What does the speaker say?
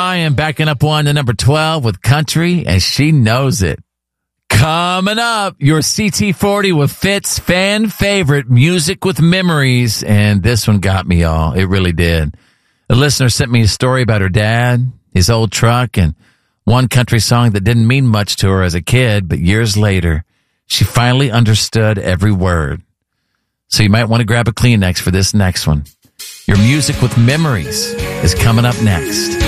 Ryan backing up one to number 12 with Country, and she knows it. Coming up, your CT40 with Fitz fan favorite, Music with Memories. And this one got me, y'all. It really did. A listener sent me a story about her dad, his old truck, and one country song that didn't mean much to her as a kid, but years later, she finally understood every word. So you might want to grab a Kleenex for this next one. Your Music with Memories is coming up next.